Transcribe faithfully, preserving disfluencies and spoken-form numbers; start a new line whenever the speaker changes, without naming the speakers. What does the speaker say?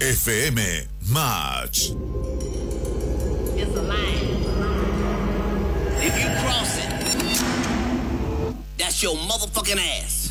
F M Match.
It's a line. If you cross it, that's your motherfucking ass.